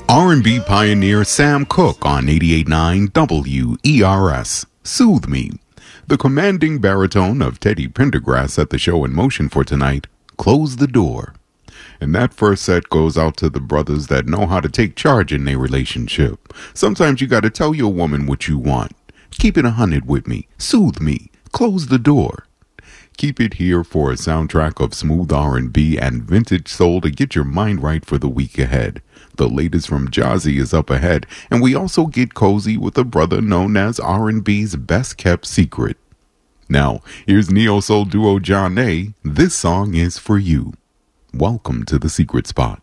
R&B pioneer Sam Cooke on 88.9 WERS. Soothe Me. The commanding baritone of Teddy Pendergrass set the show in motion for tonight. Close the Door. And that first set goes out to the brothers that know how to take charge in their relationship. Sometimes you gotta tell your woman what you want. Keep it 100 with me. Soothe me. Close the door. Keep it here for a soundtrack of smooth R&B and vintage soul to get your mind right for the week ahead. The latest from Jazzy is up ahead, and we also get cozy with a brother known as R&B's best kept secret. Now, here's neo-soul duo John A. This song is for you. Welcome to the secret spot.